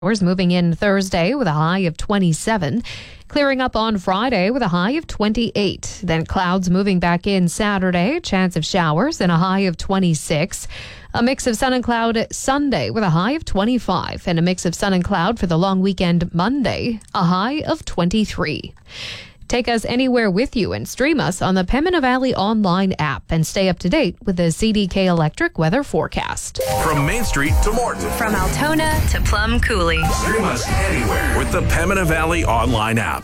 Showers moving in Thursday with a high of 27. Clearing up on Friday with a high of 28. Then clouds moving back in Saturday. Chance of showers and a high of 26. A mix of sun and cloud Sunday with a high of 25. And a mix of sun and cloud for the long weekend Monday. A high of 23. Take us anywhere with you and stream us on the Pembina Valley online app and stay up to date with the CDK Electric weather forecast. From Main Street to Morton. From Altona to Plum Coulee. Stream us anywhere with the Pembina Valley online app.